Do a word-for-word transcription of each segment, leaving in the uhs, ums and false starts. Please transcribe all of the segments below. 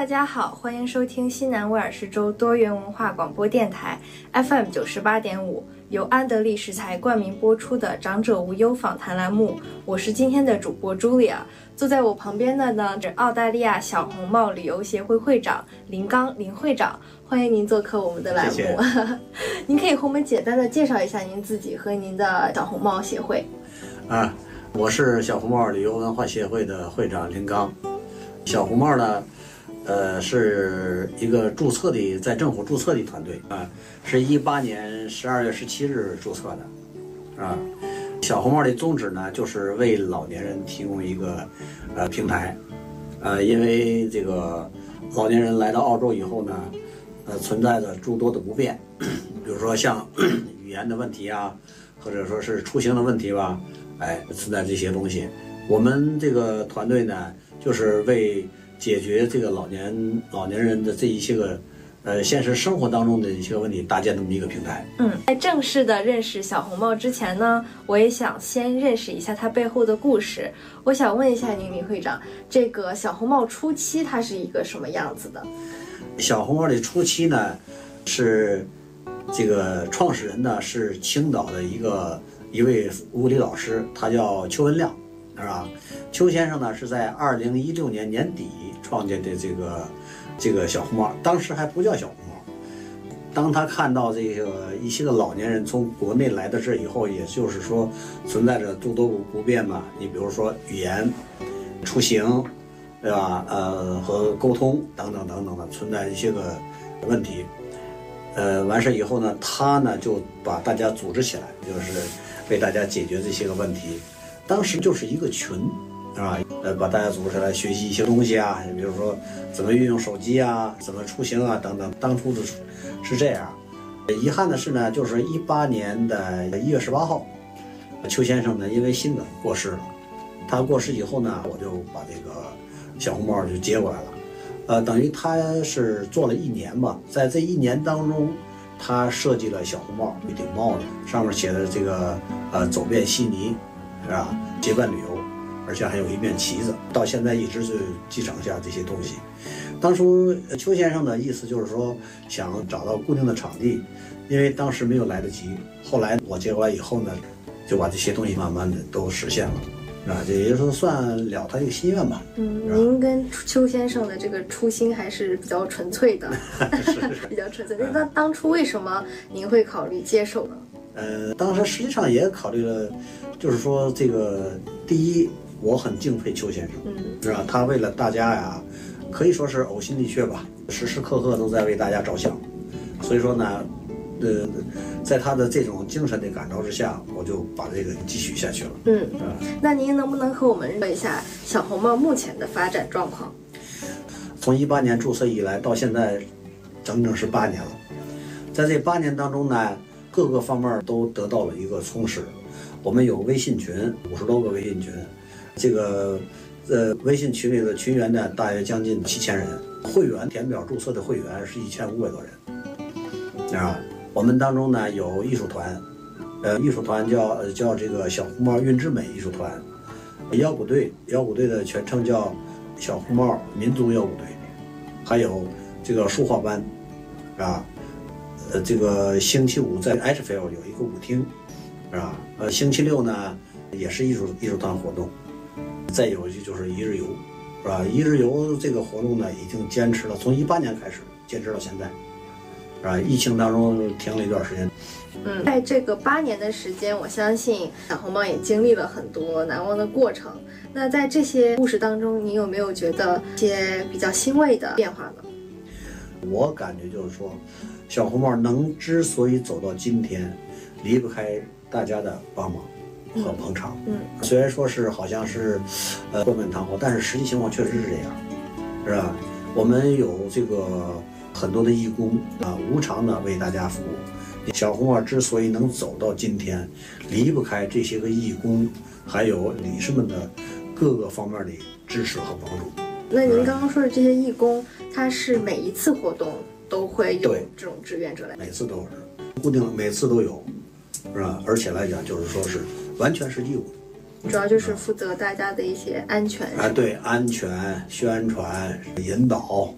大家好，欢迎收听西南威尔士州多元文化广播电台 F M 九十八点五，由安德利食材冠名播出的长者无忧访谈栏目。我是今天的主播 Julia， 坐在我旁边的呢是澳大利亚小红帽旅游协会会长林刚林会长，欢迎您做客我们的栏目。谢谢您可以和我们简单的介绍一下您自己和您的小红帽协会。 啊，我是小红帽旅游文化协会的会长林刚。小红帽呢，呃，是一个注册的，在政府注册的团队啊，是一八年十二月十七日注册的，啊，小红帽的宗旨呢，就是为老年人提供一个呃平台，呃，因为这个老年人来到澳洲以后呢，呃，存在着诸多的不便，比如说像语言的问题啊，或者说是出行的问题吧，哎，存在这些东西。我们这个团队呢，就是为解决这个老年老年人的这一些个，呃，现实生活当中的一些问题，搭建这么一个平台。 嗯，在正式的认识小红帽之前呢，我也想先认识一下它背后的故事。我想问一下您，林会长，这个小红帽初期它是一个什么样子的？ 小红帽的初期呢，是这个创始人呢是青岛的一个一位物理老师，他叫邱文亮。是吧？邱先生呢是在二零一六年年底创建的这个这个小红帽，当时还不叫小红帽。当他看到这个一些个老年人从国内来到这以后，也就是说存在着诸多不便嘛，你比如说语言、出行，对吧？呃，和沟通等等等等的存在一些个问题。呃，完事以后呢，他呢就把大家组织起来，就是为大家解决这些个问题。当时就是一个群，啊，呃，把大家组织来学习一些东西啊，比如说怎么运用手机啊，怎么出行啊等等。当初的是这样。遗憾的是呢，就是一八年的一月十八号，邱先生呢因为心梗过世了。他过世以后呢，我就把这个小红帽就接过来了。呃，等于他是做了一年吧，在这一年当中，他设计了小红帽一顶帽子，上面写的这个呃走遍悉尼。是吧？结伴旅游，而且还有一面旗子，到现在一直是继承下这些东西。当初邱先生的意思就是说，想找到固定的场地，因为当时没有来得及。后来我接过来以后呢，就把这些东西慢慢的都实现了，啊，这也就是算了他一个心愿吧。 嗯，您跟邱先生的这个初心还是比较纯粹的， 是是比较纯粹的。那当初为什么您会考虑接受呢？ 呃，当时实际上也考虑了，就是说这个第一，我很敬佩邱先生，嗯，是吧？他为了大家呀，可以说是呕心沥血吧，时时刻刻都在为大家着想。所以说呢，呃，在他的这种精神的感召之下，我就把这个继续下去了。 嗯，啊，那您能不能和我们说一下小红帽目前的发展状况？ 从一八年注册以来到现在，整整是八年了。在这八年当中呢，各个方面都得到了一个充实。我们有微信群，五十多个微信群，这个呃微信群里的群员呢大约将近七千人，会员填表注册的会员是一千五百多人啊。我们当中呢有艺术团，呃艺术团叫叫这个小红帽韵之美艺术团，摇鼓队，摇鼓队的全称叫小红帽民族摇鼓队，还有这个书画班啊。呃，这个星期五在 Ashfield 有一个舞厅，是吧？呃，星期六呢也是艺术艺术团活动，再有就是一日游，是吧？一日游这个活动呢已经坚持了，从一八年开始坚持到现在，是吧？疫情当中停了一段时间。 嗯，在这个八年的时间，我相信小红帽也经历了很多难忘的过程。那在这些故事当中，你有没有觉得一些比较欣慰的变化呢？ 我感觉就是说，小红帽能之所以走到今天，离不开大家的帮忙和捧场。嗯，嗯虽然说是好像是，呃，冠冕堂皇，但是实际情况确实是这样，是吧？我们有这个很多的义工啊，无偿的为大家服务。小红帽之所以能走到今天，离不开这些个义工，还有理事们的各个方面的支持和帮助。 那您刚刚说的这些义工，他是每一次活动都会有这种志愿者来？ 每次都是固定，每次都有，是吧？而且来讲，就是说是完全是义务， 主要就是负责大家的一些安全。 啊，对，安全、宣传、引导，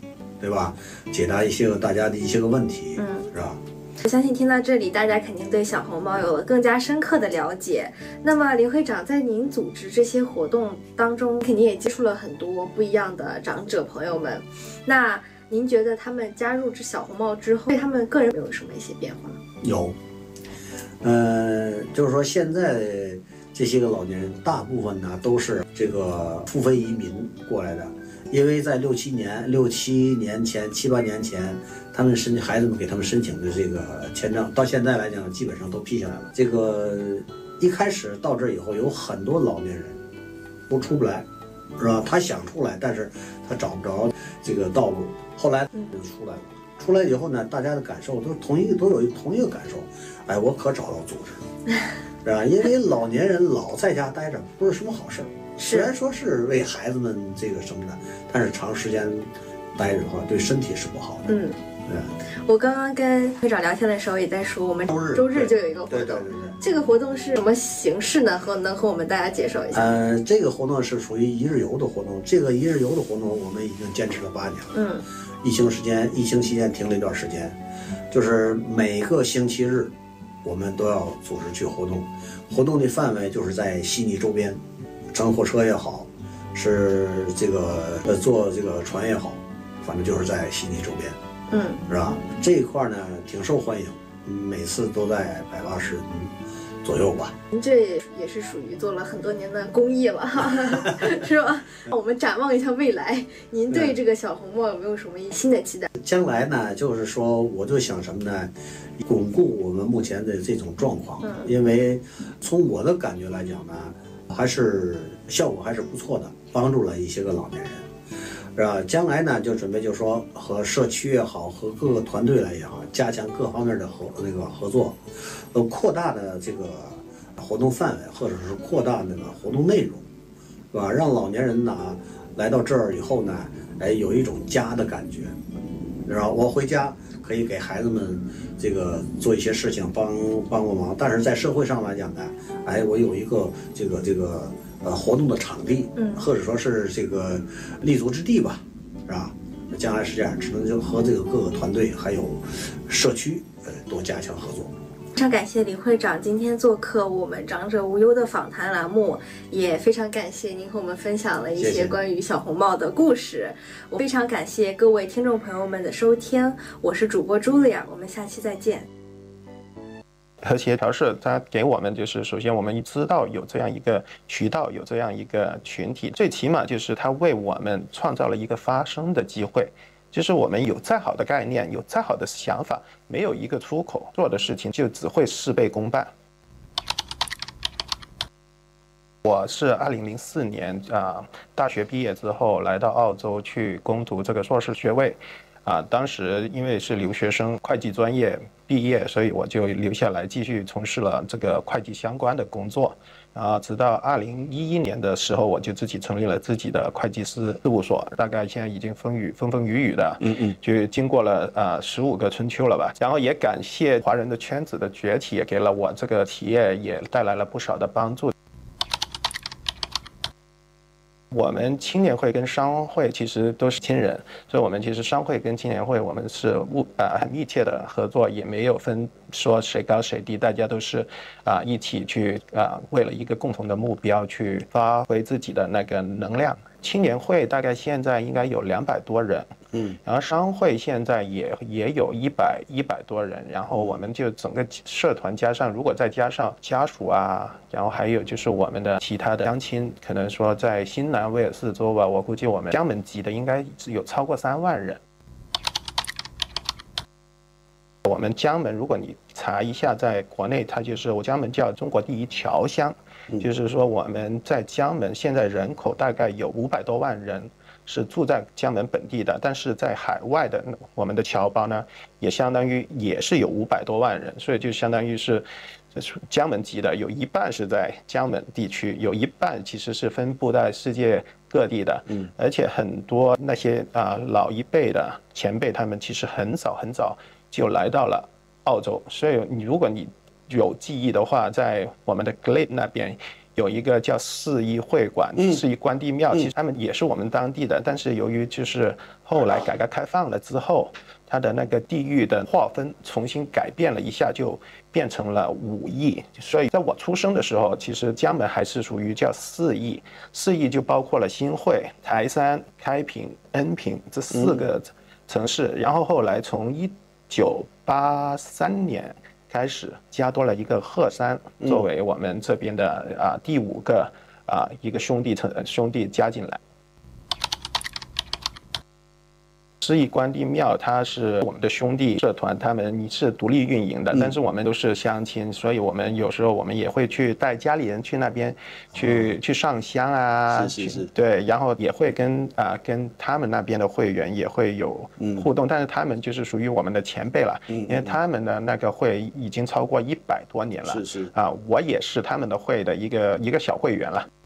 对吧？解答一些个大家的一些个问题， 嗯， 是吧？ 我相信听到这里，大家肯定对小红帽有了更加深刻的了解。那么林会长在您组织这些活动当中，肯定也接触了很多不一样的长者朋友们。那您觉得他们加入这小红帽之后，对他们个人有什么一些变化？ 有，呃，就是说现在这些个老年人，大部分呢都是这个付费移民过来的，因为在六七年、六七年前、七八年前，他们申孩子们给他们申请的这个签证，到现在来讲基本上都批下来了。这个一开始到这以后，有很多老年人都出不来，是吧？他想出来，但是他找不着这个道路，后来就出来了。出来以后呢，大家的感受都同一个，都有同一个感受，哎，我可找到组织了，是吧？因为老年人老在家待着不是什么好事儿，虽然说是为孩子们这个什么的，但是长时间待着的话，对身体是不好的。 嗯， 嗯， 我刚刚跟会长聊天的时候也在说，我们周日周日就有一个活动， 对对对对。 这个活动是什么形式呢？和能和我们大家介绍一下？ 呃，这个活动是属于一日游的活动，这个一日游的活动我们已经坚持了八年了。 嗯。 疫情时间，疫情期间停了一段时间，就是每个星期日，我们都要组织去活动。活动的范围就是在悉尼周边，乘火车也好，是这个呃坐这个船也好，反正就是在悉尼周边， 嗯， 是吧？这一块呢挺受欢迎，每次都在百八十人左右吧。 您这也是属于做了很多年的公益了，是吧？我们展望一下未来，您对这个小红帽有没有什么新的期待？ 将来呢，就是说，我就想什么呢？巩固我们目前的这种状况， 嗯， 因为从我的感觉来讲呢，还是效果还是不错的，帮助了一些个老年人，是吧？将来呢，就准备就是说和社区也好，和各个团队来也好，加强各方面的合那个合作，呃，扩大的这个活动范围，或者是扩大那个活动内容，是吧？让老年人呢来到这儿以后呢，哎，有一种家的感觉，然后我回家可以给孩子们这个做一些事情，帮帮过忙。但是在社会上来讲呢，哎，我有一个这个这个呃活动的场地， 嗯， 或者说是这个立足之地吧，是吧？将来是这样，只能就和这个各个团队还有社区呃多加强合作。 非常感谢李会长今天做客我们长者无忧的访谈栏目，也非常感谢您和我们分享了一些关于小红帽的故事。谢谢，我非常感谢各位听众朋友们的收听，我是主播茱莉亚，我们下期再见。 和谐调试，它给我们就是，首先我们知道有这样一个渠道，有这样一个群体，最起码就是它为我们创造了一个发声的机会。就是我们有再好的概念，有再好的想法，没有一个出口，做的事情就只会事倍功半。我是二零零四年啊、呃，大学毕业之后来到澳洲去攻读这个硕士学位，啊、呃，当时因为是留学生，会计专业毕业，所以我就留下来继续从事了这个会计相关的工作。啊，直到二零一一年的时候，我就自己成立了自己的会计师事务所，大概现在已经风雨风风雨雨的，嗯嗯，就经过了啊十五个春秋了吧。然后也感谢华人的圈子的崛起，也给了我这个企业也带来了不少的帮助。我们青年会跟商会其实都是亲人，所以我们其实商会跟青年会我们是务呃很密切的合作，也没有分说谁高谁低，大家都是啊、呃、一起去啊、呃、为了一个共同的目标去发挥自己的那个能量。青年会大概现在应该有两百多人，嗯，然后商会现在也也有一百一百多人，然后我们就整个社团加上，如果再加上家属啊，然后还有就是我们的其他的乡亲，可能说在新南威尔士州吧，我估计我们江门级的应该有超过三万人。我们江门，如果你查一下，在国内它就是我江门叫中国第一侨乡。就是说我们在江门现在人口大概有五百多万人是住在江门本地的，但是在海外的我们的侨胞呢，也相当于也是有五百多万人，所以就相当于是江门籍的有一半是在江门地区，有一半其实是分布在世界各地的，嗯，而且很多那些啊老一辈的前辈，他们其实很早很早就来到了澳洲，所以你如果你有记忆的话，在我们的 Glebe 那边有一个叫四义会馆、嗯、四义关帝庙，其实他们也是我们当地的，但是由于就是后来改革开放了之后，它的那个地域的划分重新改变了一下，就变成了五义。所以在我出生的时候，其实江门还是属于叫四义，四义就包括了新会、台山、开平、恩平这四个城市。嗯、然后后来从一九八三年开始加多了一个鹤山，作为我们这边的啊第五个啊一个兄弟城兄弟加进来。四义关帝庙，它是我们的兄弟社团，他们是独立运营的，但是我们都是乡亲，所以我们有时候我们也会去带家里人去那边去、哦、去上香啊， 是是是， 对，然后也会跟啊、呃、跟他们那边的会员也会有互动，嗯、但是他们就是属于我们的前辈了，嗯、因为他们的那个会已经超过一百多年了， 是是啊，我也是他们的会的一个一个小会员了。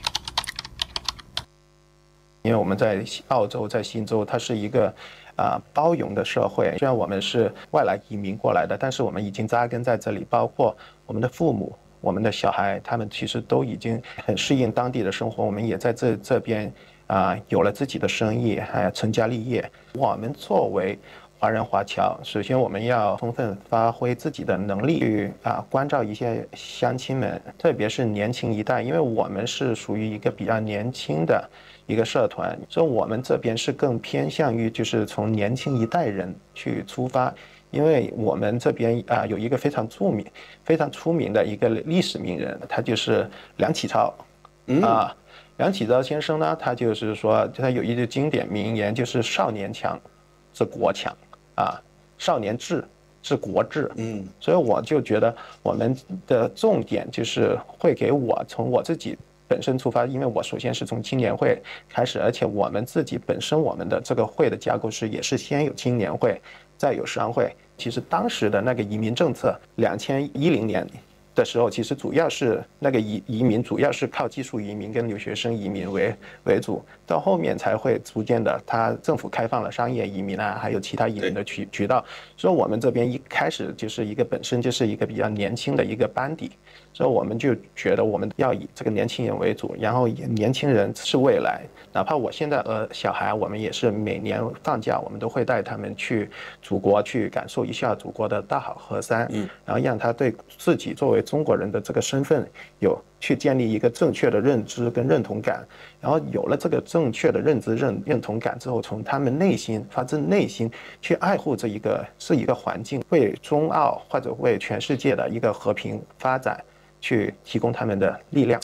因为我们在澳洲，在新州，它是一个啊、呃、包容的社会。虽然我们是外来移民过来的，但是我们已经扎根在这里，包括我们的父母、我们的小孩，他们其实都已经很适应当地的生活。我们也在这这边啊、呃、有了自己的生意，还成家立业。我们作为华人华侨，首先我们要充分发挥自己的能力去啊关照一些乡亲们，特别是年轻一代，因为我们是属于一个比较年轻的一个社团，所以我们这边是更偏向于就是从年轻一代人去出发，因为我们这边啊有一个非常著名、非常出名的一个历史名人，他就是梁启超，啊，梁启超先生呢，他就是说他有一句经典名言，就是少年强则国强。啊，少年智是国智，嗯，所以我就觉得我们的重点就是会给我从我自己本身出发，因为我首先是从青年会开始，而且我们自己本身我们的这个会的架构是也是先有青年会，再有商会。其实当时的那个移民政策，两千一零年的时候，其实主要是那个移移民主要是靠技术移民跟留学生移民为为主，到后面才会逐渐的，他政府开放了商业移民啊，还有其他移民的渠渠道。所以我们这边一开始就是一个本身就是一个比较年轻的一个班底，所以我们就觉得我们要以这个年轻人为主，然后也年轻人是未来。哪怕我现在呃小孩，我们也是每年放假，我们都会带他们去祖国去感受一下祖国的大好河山，嗯，然后让他对自己作为中国人的这个身份有去建立一个正确的认知跟认同感，然后有了这个正确的认知认认同感之后，从他们内心发自内心去爱护这一个是一个环境，为中澳或者为全世界的一个和平发展去提供他们的力量。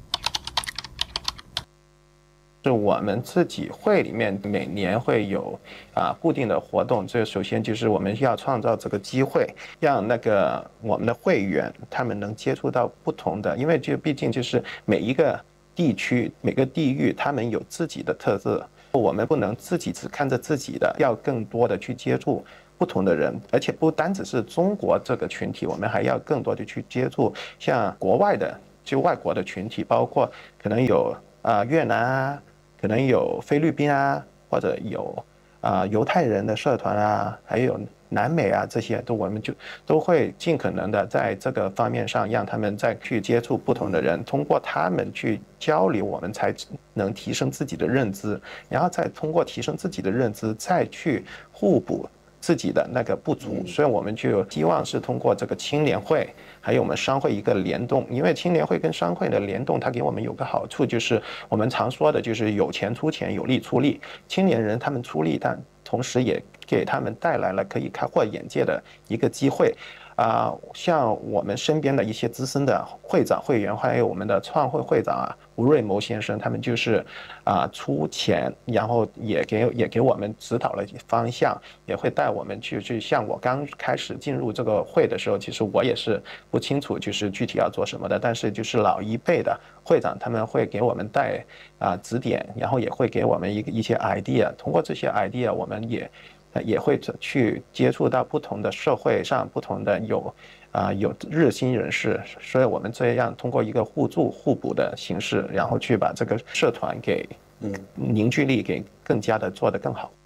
是我们自己会里面每年会有啊固定的活动，这首先就是我们要创造这个机会，让那个我们的会员他们能接触到不同的，因为就毕竟就是每一个地区每个地域他们有自己的特色，我们不能自己只看着自己的，要更多的去接触不同的人，而且不单只是中国这个群体，我们还要更多的去接触像国外的就外国的群体，包括可能有啊越南啊，可能有菲律宾啊，或者有啊、呃、犹太人的社团啊，还有南美啊，这些都我们就都会尽可能的在这个方面上让他们再去接触不同的人，通过他们去交流，我们才能提升自己的认知，然后再通过提升自己的认知，再去互补自己的那个不足。所以我们就希望是通过这个青年会还有我们商会一个联动，因为青年会跟商会的联动，它给我们有个好处，就是我们常说的就是有钱出钱，有力出力。青年人他们出力，但同时也给他们带来了可以开阔眼界的一个机会。啊、呃，像我们身边的一些资深的会长、会员，还有我们的创会会长啊，吴瑞谋先生，他们就是啊、呃、出钱，然后也给也给我们指导了方向，也会带我们去去。像我刚开始进入这个会的时候，其实我也是不清楚就是具体要做什么的，但是就是老一辈的会长他们会给我们带啊、呃、指点，然后也会给我们一个一些 idea， 通过这些 idea， 我们也。也会去接触到不同的社会上不同的有啊、呃、有热心人士，所以我们这样通过一个互助互补的形式，然后去把这个社团给嗯凝聚力给更加的做得更好。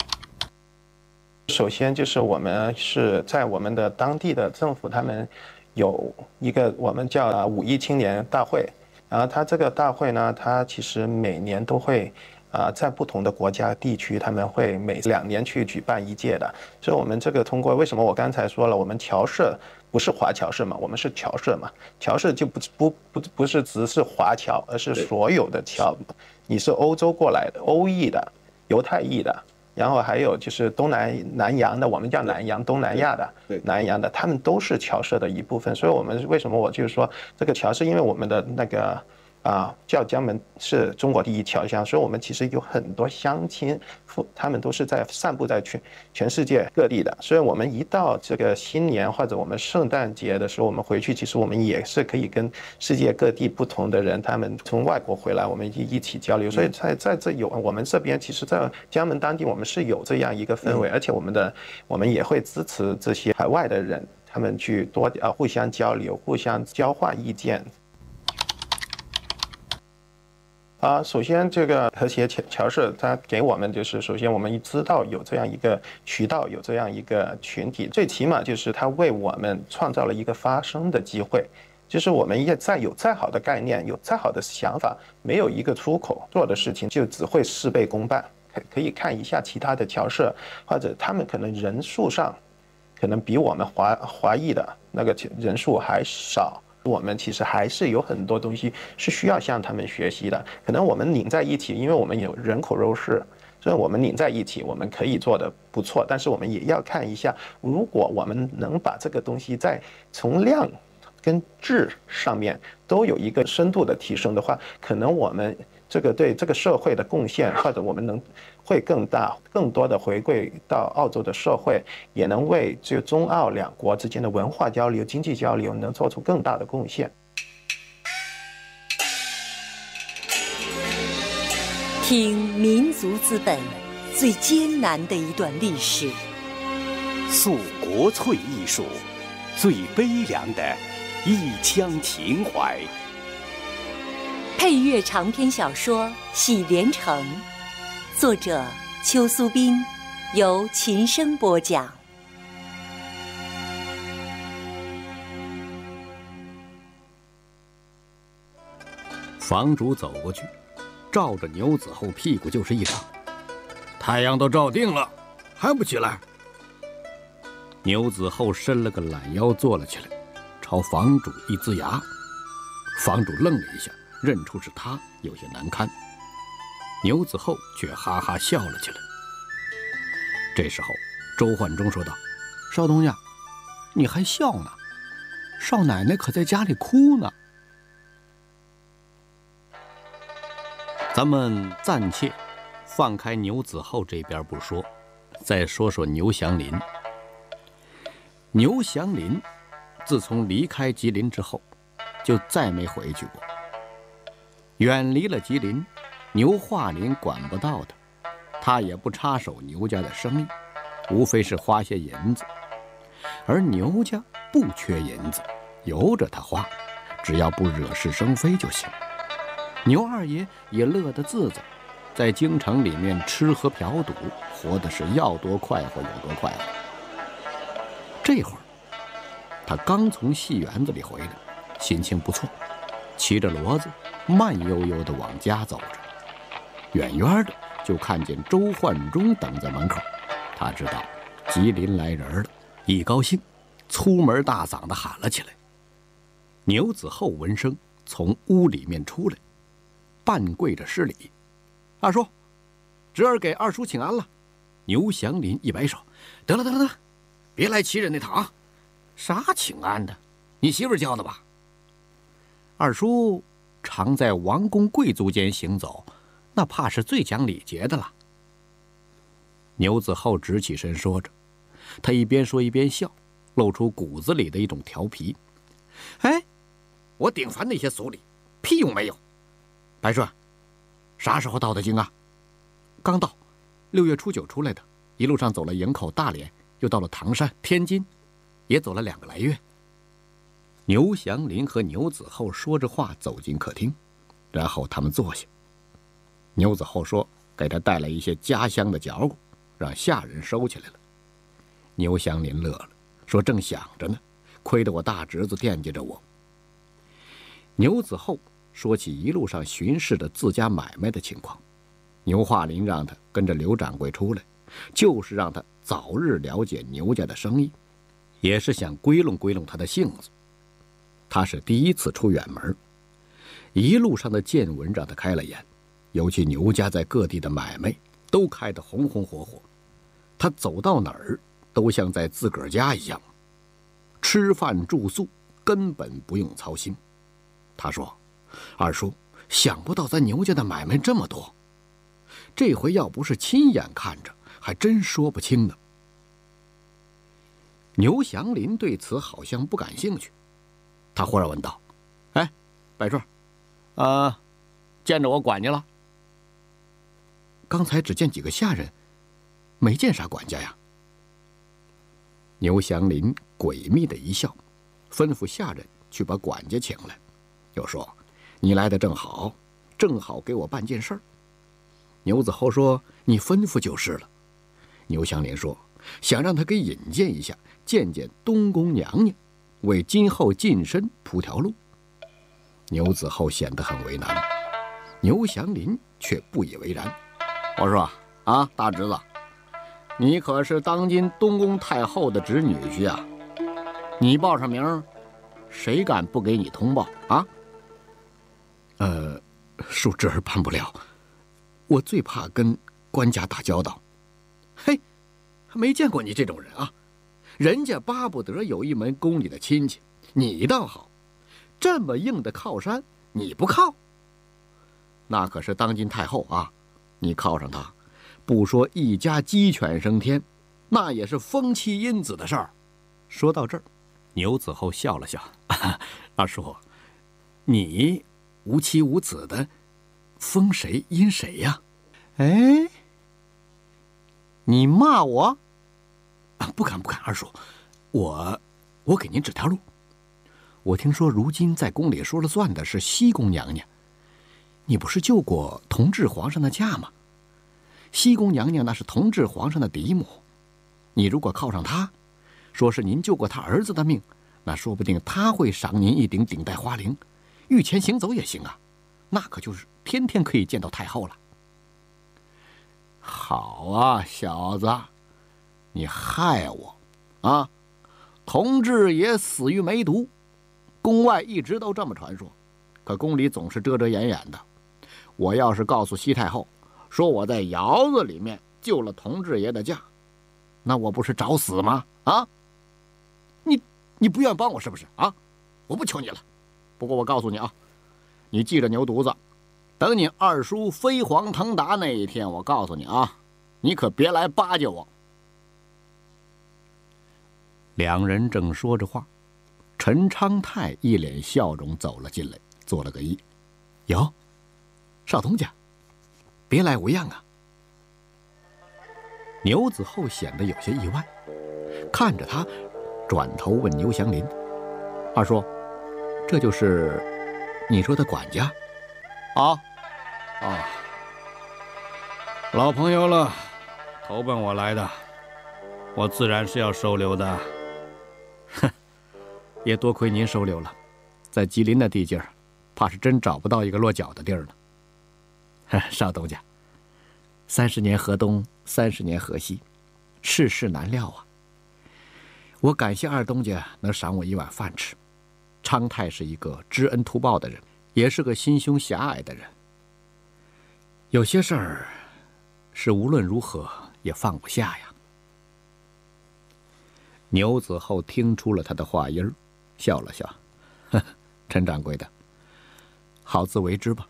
首先就是我们是在我们的当地的政府他们有一个我们叫啊五一青年大会，然后它这个大会呢，它其实每年都会啊、呃、在不同的国家地区，他们会每两年去举办一届的。所以我们这个通过为什么我刚才说了，我们侨社不是华侨社嘛，我们是侨社嘛，侨社就不不不不是只是华侨，而是所有的侨，你是欧洲过来的、欧裔的、犹太裔的。然后还有就是东南南洋的，我们叫南洋，东南亚的，南洋的，他们都是侨社的一部分。所以我们为什么我就是说这个侨是因为我们的那个啊，叫江门是中国第一侨乡，所以我们其实有很多乡亲，他们都是在散布在全全世界各地的。所以我们一到这个新年或者我们圣诞节的时候，我们回去，其实我们也是可以跟世界各地不同的人，他们从外国回来，我们一一起交流。所以在在这有我们这边，其实在江门当地，我们是有这样一个氛围，而且我们的我们也会支持这些海外的人，他们去多啊互相交流，互相交换意见。啊，首先这个和谐侨社，它给我们就是，首先我们知道有这样一个渠道，有这样一个群体，最起码就是它为我们创造了一个发声的机会。就是我们也再有再好的概念，有再好的想法，没有一个出口，做的事情就只会事倍功半。可可以看一下其他的侨社，或者他们可能人数上，可能比我们华华裔的那个人数还少。我们其实还是有很多东西是需要向他们学习的。可能我们拧在一起，因为我们有人口优势，所以我们拧在一起，我们可以做得不错。但是我们也要看一下，如果我们能把这个东西在从量跟质上面都有一个深度的提升的话，可能我们这个对这个社会的贡献，或者我们能会更大，更多的回归到澳洲的社会，也能为这中澳两国之间的文化交流、经济交流能做出更大的贡献。 听民族资本最艰难的一段历史， 诉国粹艺术最悲凉的一腔情怀。 配乐长篇小说《喜连城》，作者邱苏斌，由琴声播讲。 房主走过去，照着牛子厚屁股就是一掌。太阳都照定了，还不起来？牛子厚伸了个懒腰，坐了起来，朝房主一呲牙。房主愣了一下，认出是他，有些难堪。牛子厚却哈哈笑了起来。这时候，周焕中说道：“少东家，你还笑呢？少奶奶可在家里哭呢。”咱们暂且放开牛子厚这边不说，再说说牛祥林。牛祥林自从离开吉林之后，就再没回去过。远离了吉林，牛化林管不到的，他也不插手牛家的生意，无非是花些银子。而牛家不缺银子，由着他花，只要不惹是生非就行。牛二爷也乐得自在，在京城里面吃喝嫖赌，活的是要多快活有多快活。这会儿，他刚从戏园子里回来，心情不错，骑着骡子慢悠悠地往家走着。远远的就看见周焕中等在门口，他知道吉林来人了，一高兴，粗门大嗓地喊了起来。牛子厚闻声从屋里面出来，半跪着施礼：“二叔，侄儿给二叔请安了。”牛祥林一摆手：“得了得了得了，别来欺人那套啊！啥请安的？你媳妇教的吧？二叔常在王公贵族间行走，那怕是最讲礼节的了。”牛子厚直起身说着，他一边说一边笑，露出骨子里的一种调皮。“哎，我顶烦那些俗礼，屁用没有。白顺，啥时候到的京啊？”“刚到，六月初九出来的，一路上走了营口、大连，又到了唐山、天津，也走了两个来月。”牛祥林和牛子厚说着话走进客厅，然后他们坐下。牛子厚说给他带来一些家乡的嚼骨，让下人收起来了。牛祥林乐了，说正想着呢， 亏得我大侄子惦记着我。牛子厚说起一路上巡视的自家买卖的情况，牛化林让他跟着刘掌柜出来，就是让他早日了解牛家的生意，也是想归拢归拢他的性子。他是第一次出远门，一路上的见闻让他开了眼，尤其牛家在各地的买卖都开得红红火火，他走到哪儿都像在自个儿家一样，吃饭住宿根本不用操心。他说：“二叔，想不到咱牛家的买卖这么多，这回要不是亲眼看着，还真说不清呢。”牛祥林对此好像不感兴趣，他忽然问道：“哎，百顺，呃，见着我管家了？刚才只见几个下人，没见啥管家呀？”牛祥林诡秘的一笑，吩咐下人去把管家请来，又说：“你来的正好，正好给我办件事儿。”牛子厚说：“你吩咐就是了。”牛祥林说：“想让他给引荐一下，见见东宫娘娘，为今后晋升铺条路。”牛子厚显得很为难，牛祥林却不以为然。我说：“啊，大侄子，你可是当今东宫太后的侄女婿啊，你报上名，谁敢不给你通报啊？”呃，恕侄儿办不了，我最怕跟官家打交道。嘿，没见过你这种人啊！人家巴不得有一门宫里的亲戚，你倒好，这么硬的靠山你不靠，那可是当今太后啊！你靠上她，不说一家鸡犬升天，那也是封妻荫子的事儿。说到这儿，牛子厚笑了笑：“二叔，你无妻无子的，封谁荫谁呀？”哎，你骂我？啊，不敢不敢，二叔，我我给您指条路。我听说如今在宫里说了算的是西宫娘娘，你不是救过同治皇上的驾吗？西宫娘娘那是同治皇上的嫡母，你如果靠上她，说是您救过他儿子的命，那说不定他会赏您一顶顶戴花翎，御前行走也行啊，那可就是天天可以见到太后了。好啊，小子，你害我啊！同治也死于梅毒，宫外一直都这么传说，可宫里总是遮遮掩掩的。我要是告诉西太后，说我在窑子里面救了同治爷的驾，那我不是找死吗？啊！你你不愿帮我是不是啊？我不求你了。不过我告诉你啊，你记着牛犊子，等你二叔飞黄腾达那一天，我告诉你啊，你可别来巴结我。两人正说着话，陈昌泰一脸笑容走了进来，做了个揖：“哟，少东家，别来无恙啊。”牛子厚显得有些意外，看着他，转头问牛祥林：“二叔，这就是你说的管家？”“啊，啊，老朋友了，投奔我来的，我自然是要收留的。”“哼，也多亏您收留了，在吉林那地界儿，怕是真找不到一个落脚的地儿了。”“少东家，三十年河东，三十年河西，世事难料啊。我感谢二东家能赏我一碗饭吃。昌泰是一个知恩图报的人，也是个心胸狭隘的人。有些事儿是无论如何也放不下呀。”牛子厚听出了他的话音儿，笑了笑：“呵呵，陈掌柜的，好自为之吧。”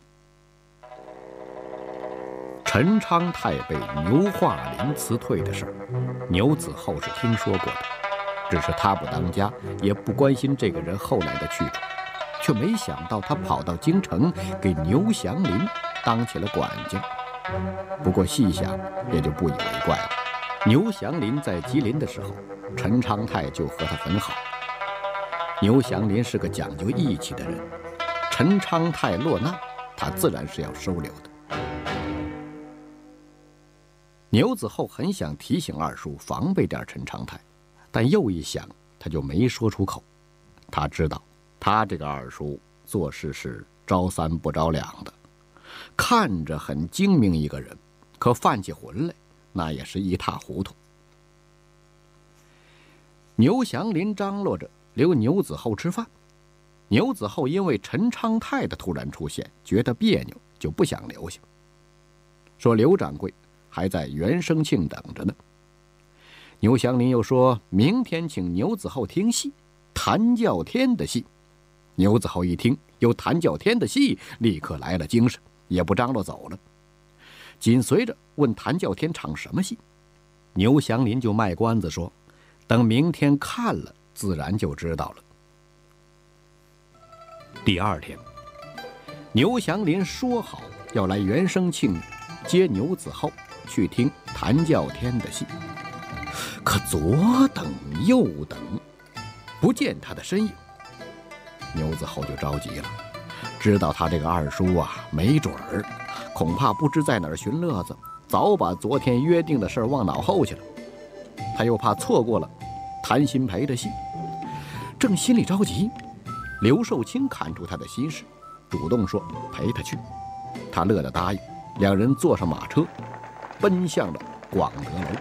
陈昌泰被牛化林辞退的事儿，牛子厚是听说过的，只是他不当家，也不关心这个人后来的去处，却没想到他跑到京城给牛祥林当起了管家。不过细想也就不以为怪了。牛祥林在吉林的时候，陈昌泰就和他很好。牛祥林是个讲究义气的人，陈昌泰落难，他自然是要收留的。牛子厚很想提醒二叔防备点陈昌泰，但又一想，他就没说出口， 他知道他这个二叔做事是招三不着两的，看着很精明一个人，可犯起浑来那也是一塌糊涂。牛祥林张罗着留牛子厚吃饭，牛子厚因为陈昌泰的突然出现觉得别扭，就不想留下，说刘掌柜还在袁生庆等着呢。牛祥林又说明天请牛子厚听戏，谭叫天的戏。牛子厚一听有谭叫天的戏，立刻来了精神，也不张罗走了，紧随着问谭叫天唱什么戏。牛祥林就卖关子说等明天看了自然就知道了。第二天，牛祥林说好要来袁生庆接牛子厚去听谭叫天的戏，可左等右等不见他的身影。牛子厚就着急了，知道他这个二叔啊没准儿，恐怕不知在哪儿寻乐子，早把昨天约定的事忘脑后去了。他又怕错过了谭鑫培的戏，正心里着急，刘寿清看出他的心事，主动说陪他去。他乐得答应，两人坐上马车，奔向了广德楼。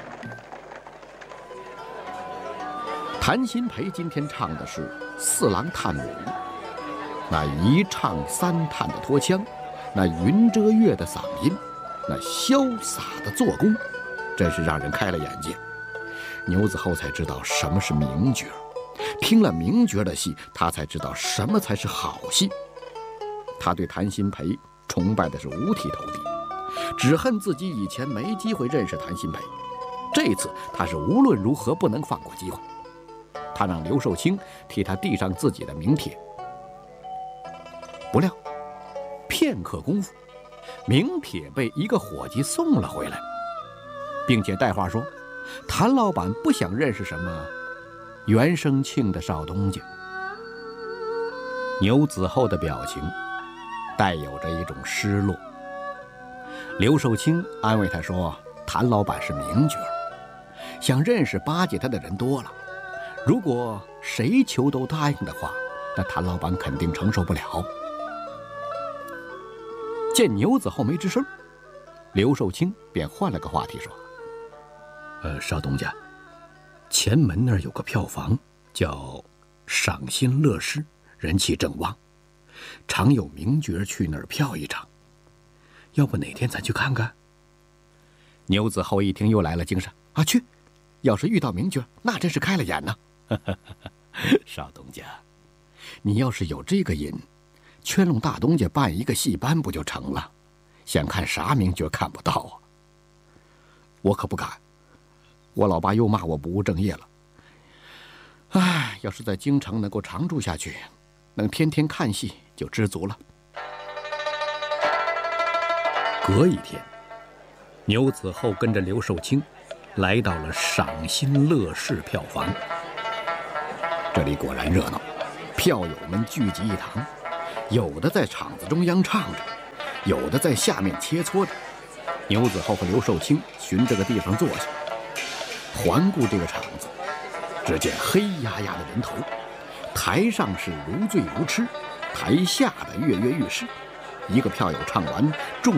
谭鑫培今天唱的是四郎探母，那一唱三探的拖腔，那云遮月的嗓音，那潇洒的做工，真是让人开了眼界。牛子厚才知道什么是名角，听了名角的戏，他才知道什么才是好戏。他对谭鑫培崇拜的是五体投地，只恨自己以前没机会认识谭鑫培，这一次他是无论如何不能放过机会。他让刘寿清替他递上自己的名帖，不料片刻功夫，名帖被一个伙计送了回来，并且带话说谭老板不想认识什么袁生庆的少东家。牛子厚的表情带有着一种失落。刘寿清安慰他说谭老板是名角，想认识巴结他的人多了，如果谁求都答应的话，那谭老板肯定承受不了。见牛子厚没吱声，刘寿清便换了个话题说呃，少东家，前门那儿有个票房叫赏心乐事，人气正旺，常有名角去那儿票一场，要不哪天咱去看看？牛子厚一听又来了精神啊，去！要是遇到名角，那真是开了眼呐！少东家，你要是有这个瘾，圈拢大东家办一个戏班不就成了？想看啥名角看不到啊？我可不敢，我老爸又骂我不务正业了。唉，要是在京城能够常住下去，能天天看戏就知足了。隔一天，牛子厚跟着刘寿清来到了赏心乐事票房。这里果然热闹，票友们聚集一堂，有的在场子中央唱着，有的在下面切磋着。牛子厚和刘寿清寻这个地方坐下，环顾这个场子，只见黑压压的人头，台上是如醉如痴，台下的跃跃欲试。一个票友唱完，众